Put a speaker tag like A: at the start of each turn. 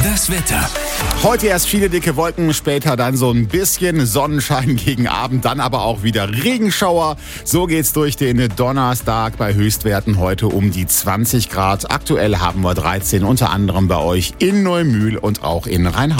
A: Das Wetter.
B: Heute erst viele dicke Wolken, später dann so ein bisschen Sonnenschein gegen Abend, dann aber auch wieder Regenschauer. So geht's durch den Donnerstag bei Höchstwerten heute um die 20 Grad. Aktuell haben wir 13, unter anderem bei euch in Neumühl und auch in Rheinhausen.